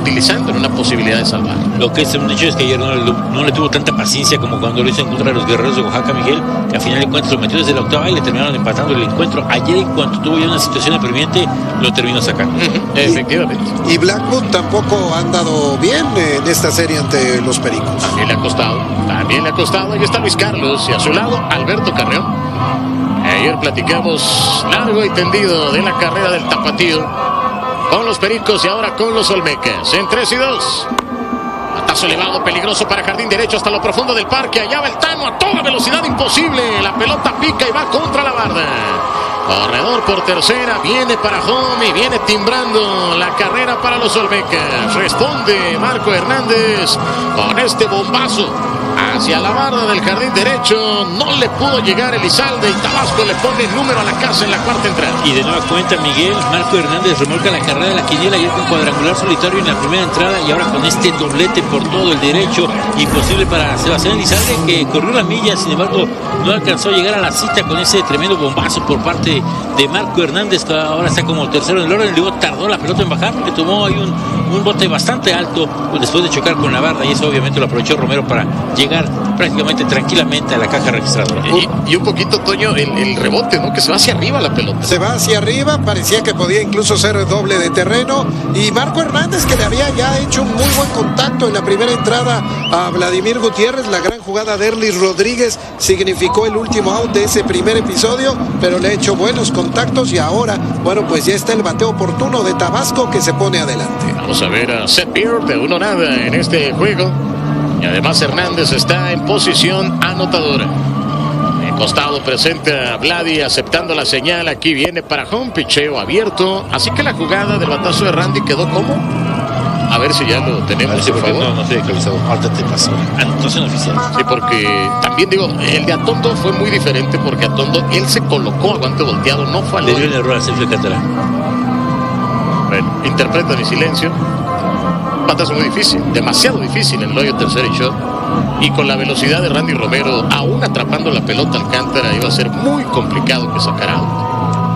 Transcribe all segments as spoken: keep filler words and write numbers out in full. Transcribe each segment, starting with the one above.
utilizando en una posibilidad de salvar. Lo que es un hecho es que ayer no, no le tuvo tanta paciencia como cuando lo hizo en contra de los Guerreros de Oaxaca, Miguel, que a final de cuentas lo metió desde la octava y le terminaron empatando el encuentro. Ayer, en cuanto tuvo ya una situación apremiante, lo terminó sacando. Uh-huh. Efectivamente. Y Blackwood tampoco ha andado bien en esta serie ante los Pericos. También le ha costado, también le ha costado. Ahí está Luis Carlos y a su lado Alberto Carreón. Ayer platicamos largo y tendido de la carrera del Tapatío con los Pericos y ahora con los Olmecas. En tres y dos. Batazo elevado, peligroso para jardín derecho hasta lo profundo del parque. Allá va el Tano a toda velocidad, imposible. La pelota pica y va contra la barda. Corredor por tercera, viene para home y viene timbrando la carrera para los Olmecas. Responde Marco Hernández con este bombazo hacia la barda del jardín derecho. No le pudo llegar Elizalde y Tabasco le pone número a la casa en la cuarta entrada. Y de nueva cuenta, Miguel, Marco Hernández remolca la carrera de la quiniela ayer con cuadrangular solitario en la primera entrada y ahora con este doblete por todo el derecho, imposible para Sebastián Elizalde, que corrió la milla, sin embargo no alcanzó a llegar a la cita con ese tremendo bombazo por parte de Marco Hernández, que ahora está como tercero en el orden. Luego tardó la pelota en bajar porque tomó ahí un, un bote bastante alto después de chocar con la barda, y eso obviamente lo aprovechó Romero para llegar prácticamente tranquilamente a la caja registradora. Y, y un poquito, Toño, el, el rebote, ¿no? Que se va hacia arriba la pelota. Se va hacia arriba, parecía que podía incluso ser doble de terreno. Y Marco Hernández, que le había ya hecho un muy buen contacto en la primera entrada a Vladimir Gutiérrez. La gran jugada de Erlis Rodríguez significó el último out de ese primer episodio, pero le ha hecho buenos contactos y ahora, bueno, pues ya está el bateo oportuno de Tabasco, que se pone adelante. Vamos a ver a Seth Beard de uno nada en este juego. Y además Hernández está en posición anotadora. El costado presenta a Vladi aceptando la señal. Aquí viene para home, picheo abierto. Así que la jugada del batazo de Randy quedó como. A ver si ya lo tenemos, sí, por favor. No, no estoy actualizado. Falta te pasó. Anotación oficial. Sí, porque también digo, el de Atondo fue muy diferente porque Atondo, él se colocó a guante volteado, no fue al Le dio el error a Sergio Alcántara. Bueno, interpretan en silencio. Batazo muy difícil, demasiado difícil en el hoyo tercer y shot. Y con la velocidad de Randy Romero, aún atrapando la pelota Alcántara, iba a ser muy complicado que sacara out.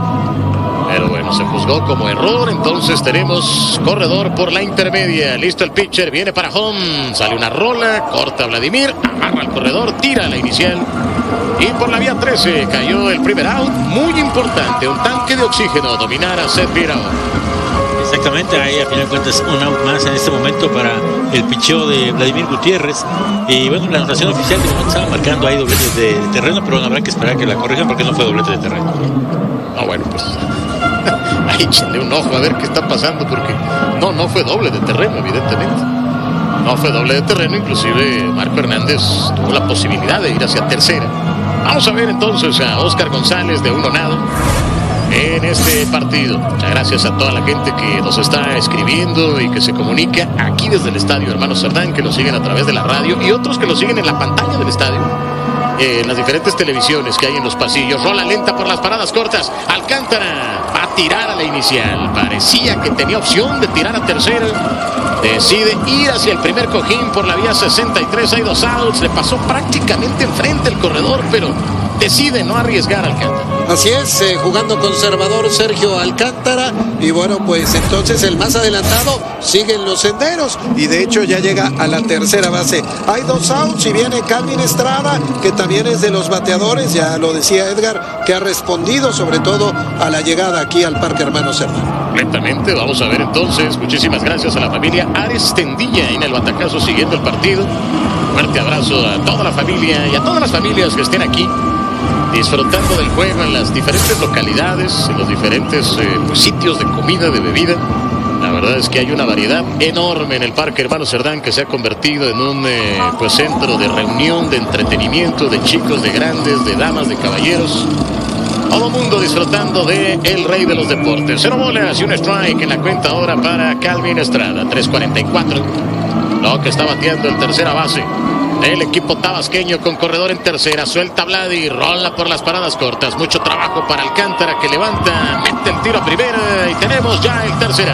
Pero bueno, se juzgó como error. Entonces tenemos corredor por la intermedia. Listo el pitcher, viene para home. Sale una rola, corta Vladimir, amarra al corredor, tira la inicial. Y por la vía trece cayó el primer out. Muy importante, un tanque de oxígeno, dominar a Seth Beard. Exactamente, ahí a final de cuentas un out más en este momento para el picheo de Vladimir Gutiérrez. Y bueno, la anotación oficial de momento estaba marcando ahí dobletes de, de terreno, pero habrá que esperar que la corrijan porque no fue doblete de terreno. Ah, bueno, pues ahí échenle un ojo a ver qué está pasando, porque no, no fue doble de terreno, evidentemente. No fue doble de terreno, inclusive Marco Hernández tuvo la posibilidad de ir hacia tercera. Vamos a ver entonces a Oscar González de uno nada en este partido. Muchas gracias a toda la gente que nos está escribiendo y que se comunica aquí desde el estadio Hermanos Cerdán, que nos siguen a través de la radio y otros que lo siguen en la pantalla del estadio, eh, en las diferentes televisiones que hay en los pasillos. Rola lenta por las paradas cortas. Alcántara va a tirar a la inicial. Parecía que tenía opción de tirar a tercera. Decide ir hacia el primer cojín por la vía sesenta y tres. Hay dos outs. Le pasó prácticamente enfrente el corredor, pero decide no arriesgar a Alcántara. Así es, eh, jugando conservador Sergio Alcántara. Y bueno, pues entonces el más adelantado sigue en los senderos. Y de hecho ya llega a la tercera base. Hay dos outs y viene Calvin Estrada, que también es de los bateadores. Ya lo decía Edgar, que ha respondido sobre todo a la llegada aquí al Parque Hermanos Cerdán. Lentamente, vamos a ver entonces. Muchísimas gracias a la familia Ares Tendilla en el batacazo siguiendo el partido. Fuerte abrazo a toda la familia y a todas las familias que estén aquí disfrutando del juego en las diferentes localidades, en los diferentes eh, pues, sitios de comida, de bebida. La verdad es que hay una variedad enorme en el Parque Hermanos Cerdán, que se ha convertido en un eh, pues, centro de reunión, de entretenimiento, de chicos, de grandes, de damas, de caballeros. Todo mundo disfrutando de el rey de los deportes. Cero bolas y un strike en la cuenta ahora para Calvin Estrada. tres cuarenta y cuatro. Lo que está bateando en tercera base el equipo tabasqueño con corredor en tercera. Suelta Vladi, rola por las paradas cortas. Mucho trabajo para Alcántara, que levanta, mete el tiro a primera y tenemos ya el tercera.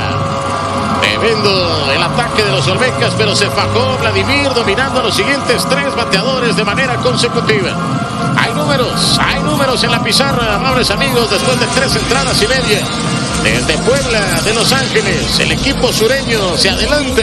Tremendo el ataque de los Olmecas, pero se fajó Vladimir dominando a los siguientes tres bateadores de manera consecutiva. Hay números, hay números en la pizarra, amables amigos, después de tres entradas y media. Desde Puebla de Los Ángeles, el equipo sureño se adelanta.